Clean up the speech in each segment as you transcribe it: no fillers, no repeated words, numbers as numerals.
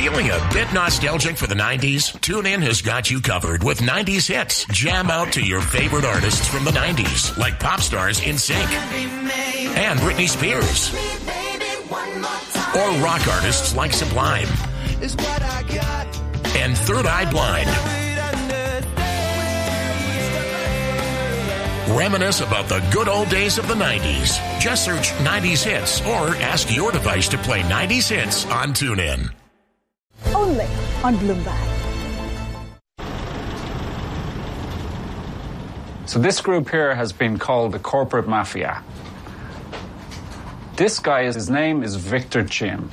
Feeling a bit nostalgic for the 90s? TuneIn has got you covered with 90s hits. Jam out to your favorite artists from the 90s, like pop stars NSYNC and Britney Spears. Or rock artists like Sublime and Third Eye Blind. Reminisce about the good old days of the 90s. Just search 90s hits or ask your device to play 90s hits on TuneIn. Only on Bloomberg. So this group here has been called the corporate mafia. This guy, his name is Victor Chin.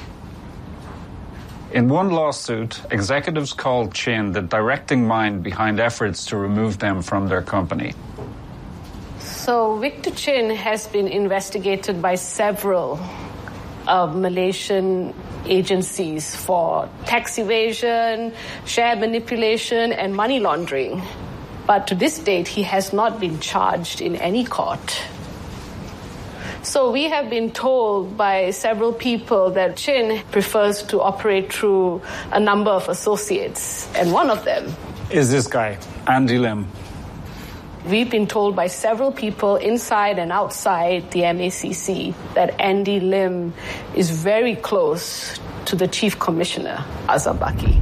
In one lawsuit, executives called Chin the directing mind behind efforts to remove them from their company. So Victor Chin has been investigated by several Malaysian agencies for tax evasion, share manipulation, and money laundering. But to this date, he has not been charged in any court. So we have been told by several people that Chin prefers to operate through a number of associates, and one of them is this guy, Andy Lim. We've been told by several people inside and outside the MACC that Andy Lim is very close to the Chief Commissioner, Azam Baki.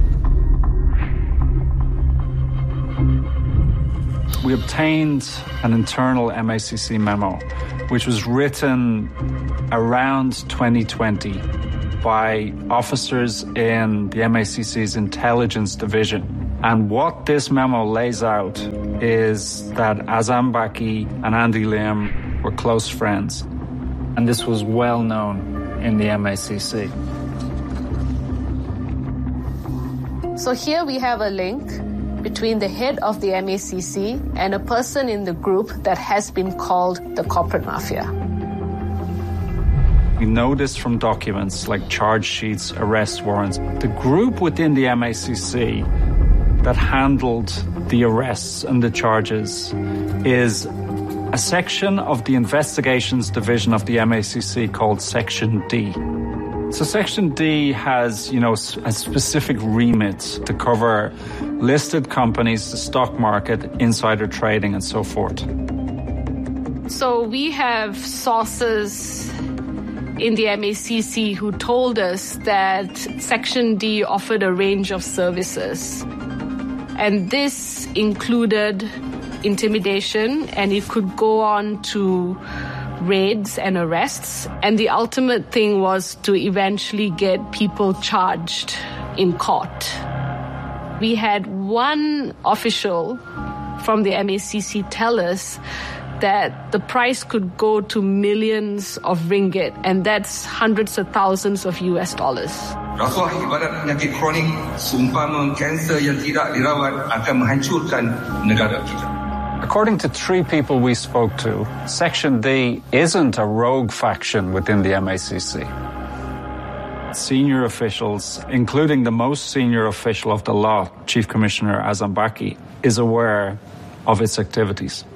We obtained an internal MACC memo, which was written around 2020 by officers in the MACC's intelligence division. And what this memo lays out is that Azam Baki and Andy Lim were close friends. And this was well known in the MACC. So here we have a link between the head of the MACC and a person in the group that has been called the corporate mafia. We know this from documents like charge sheets, arrest warrants. The group within the MACC that handled the arrests and the charges is a section of the investigations division of the MACC called Section D. So Section D has, a specific remit to cover listed companies, the stock market, insider trading, and so forth. So we have sources in the MACC who told us that Section D offered a range of services. And this included intimidation, and it could go on to raids and arrests. And the ultimate thing was to eventually get people charged in court. We had one official from the MACC tell us that the price could go to millions of ringgit, and that's hundreds of thousands of US dollars. Rasuah ibarat penyakit kronik, seumpama kanser yang tidak dirawat akan menghancurkan negara kita. According to 3 people we spoke to, Section D isn't a rogue faction within the MACC. Senior officials, including the most senior official of the lot, Chief Commissioner Azam Baki, is aware of its activities.